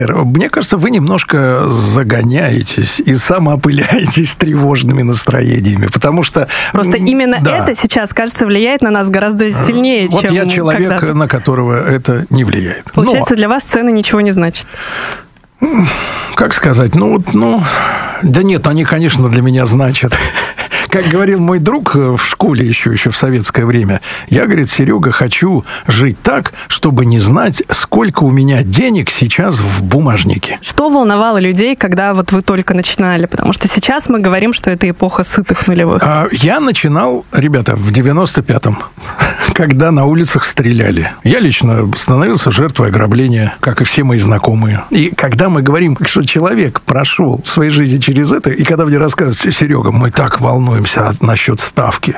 Мне кажется, вы немножко загоняетесь и самоопыляетесь тревожными настроениями, потому что... Просто именно это сейчас, кажется, влияет на нас гораздо сильнее, чем когда-то. Вот я человек, на которого это не влияет. Получается, для вас цены ничего не значат. Как сказать? Да нет, они, конечно, для меня значат. Как говорил мой друг в школе еще в советское время, я, говорит, Серега, хочу жить так, чтобы не знать, сколько у меня денег сейчас в бумажнике. Что волновало людей, когда вот вы только начинали? Потому что сейчас мы говорим, что это эпоха сытых нулевых. Я начинал, ребята, в 95-м, когда на улицах стреляли. Я лично становился жертвой ограбления, как и все мои знакомые. И когда мы говорим, что человек прошел в своей жизни через это, и когда мне рассказывают, Серега, мы так волнуемся насчет ставки.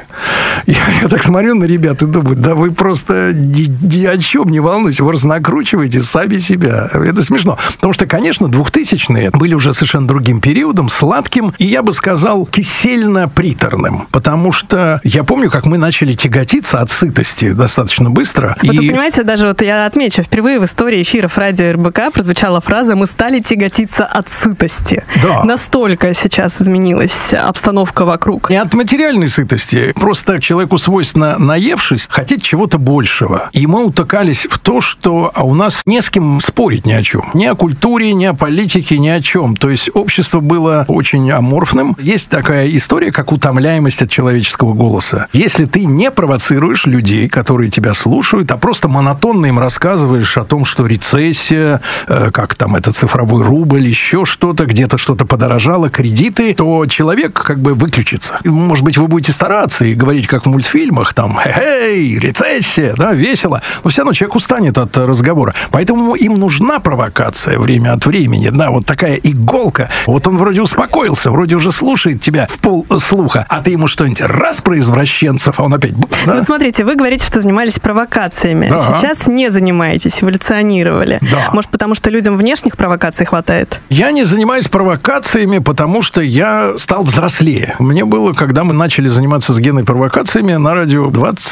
Я так смотрю на ребят и думаю, да вы просто ни о чем не волнуйтесь, вы накручиваете сами себя. Это смешно. Потому что, конечно, 2000-е были уже совершенно другим периодом, сладким, и я бы сказал, кисельно-приторным. Потому что я помню, как мы начали тяготиться от сытости достаточно быстро. Вы понимаете, даже вот я отмечу, впервые в истории эфиров радио РБК прозвучала фраза «Мы стали тяготиться от сытости». Да. Настолько сейчас изменилась обстановка вокруг. Не от материальной сытости. Просто человеку свойственно, наевшись, хотеть чего-то большего. И мы утыкались в то, что у нас не с кем спорить ни о чем. Ни о культуре, ни о политике, ни о чем. То есть общество было очень аморфным. Есть такая история, как утомляемость от человеческого голоса. Если ты не провоцируешь людей, которые тебя слушают, а просто монотонно им рассказываешь о том, что рецессия, как там это цифровой рубль, еще что-то, где-то что-то подорожало, кредиты, то человек как бы выключится. Может быть, вы будете стараться и говорить, как в мультфильмах, там, «Эй, рецессия», да, весело. Но все равно человек устанет от разговора. Поэтому им нужна провокация время от времени, да, вот такая иголка. Вот он вроде успокоился, вроде уже слушает тебя в полслуха, а ты ему что-нибудь раз про извращенцев, а он опять... Да? Вот смотрите, вы говорите, что занимались провокациями. Да. Сейчас не занимаетесь, эволюционировали. Да. Может, потому что людям внешних провокаций хватает? Я не занимаюсь провокациями, потому что я стал взрослее. Мне было, когда мы начали заниматься с генной провокациями на радио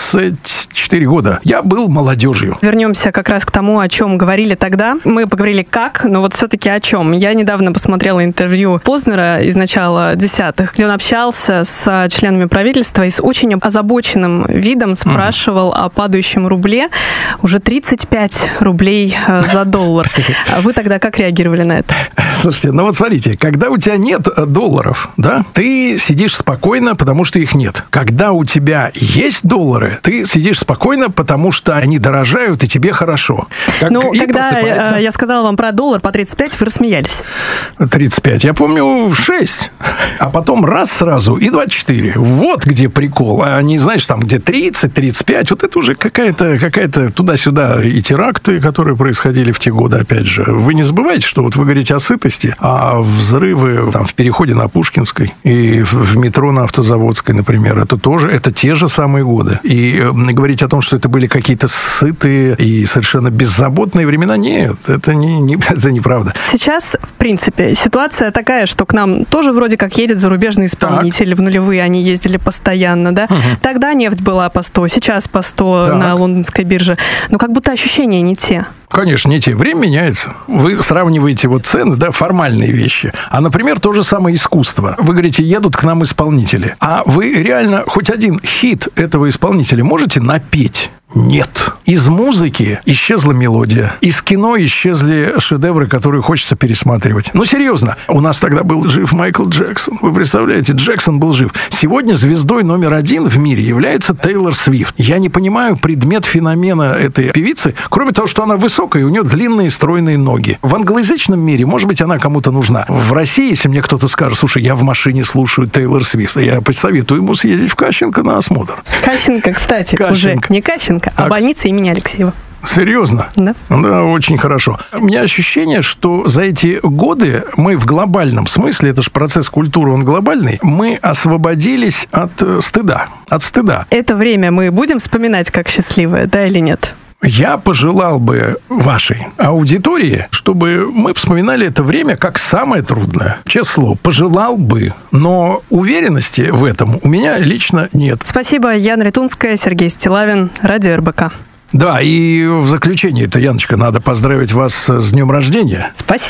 24 года. Я был молодежью. Вернемся как раз к тому, о чем говорили тогда. Мы поговорили как, но вот все-таки о чем. Я недавно посмотрела интервью Познера из начала десятых, где он общался с членами правительства и с очень озабоченным видом спрашивал о падающем рубле. Уже 35 рублей за доллар. Вы тогда как реагировали на это? Слушайте, ну вот смотрите, когда у тебя нет долларов, да, ты сидишь спокойно, потому что их нет. Когда у тебя есть доллары, ты сидишь спокойно, потому что они дорожают, и тебе хорошо. Ну, когда я сказала вам про доллар по 35, вы рассмеялись. 35. Я помню 6. А потом раз сразу и 24. Вот где прикол. А не, знаешь, там, где 30, 35. Вот это уже какая-то туда-сюда и теракты, которые происходили в те годы, опять же. Вы не забывайте, что вот вы говорите о сытости, а взрывы там в переходе на Пушкинской и в метро на Автозаводской, например, это те же самые годы. И говорить о том, что это были какие-то сытые и совершенно беззаботные времена, нет, это неправда. Сейчас, в принципе, ситуация такая, что к нам тоже вроде как едет зарубежный исполнитель. В нулевые они ездили постоянно, да? Угу. Тогда нефть была по 100, сейчас по 100 на лондонской бирже. Но как будто ощущения не те. Конечно, не те. Время меняется. Вы сравниваете вот цены, да, формальные вещи. А, например, то же самое искусство. Вы говорите, едут к нам исполнители. А вы реально хоть один хит этого исполнителя можете напеть? Нет. Из музыки исчезла мелодия. Из кино исчезли шедевры, которые хочется пересматривать. Ну, серьезно. У нас тогда был жив Майкл Джексон. Вы представляете, Джексон был жив. Сегодня звездой номер 1 в мире является Тейлор Свифт. Я не понимаю предмет феномена этой певицы, кроме того, что она высокая, и у нее длинные стройные ноги. В англоязычном мире, может быть, она кому-то нужна. В России, если мне кто-то скажет, слушай, я в машине слушаю Тейлор Свифт, я посоветую ему съездить в Кащенко на осмотр. Кащенко, кстати, уже не Кащенко, а больница имени Алексеева. Серьезно? Да. Да, очень хорошо. У меня ощущение, что за эти годы мы в глобальном смысле, это же процесс культуры, он глобальный, мы освободились от стыда. От стыда. Это время мы будем вспоминать как счастливое, да или нет? Я пожелал бы вашей аудитории, чтобы мы вспоминали это время как самое трудное. Честное слово, пожелал бы, но уверенности в этом у меня лично нет. Спасибо. Яна Ритунская, Сергей Стилавин, Радио РБК. Да, и в заключение-то, Яночка, надо поздравить вас с днем рождения. Спасибо.